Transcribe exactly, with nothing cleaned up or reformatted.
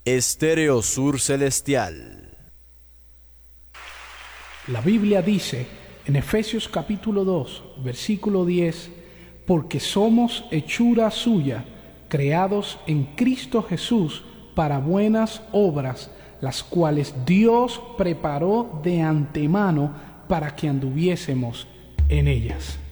Estéreo Sur Celestial. La Biblia dice en Efesios capítulo dos, versículo diez, porque somos hechura suya, creados en Cristo Jesús para buenas obras, las cuales Dios preparó de antemano para que anduviésemos en ellas.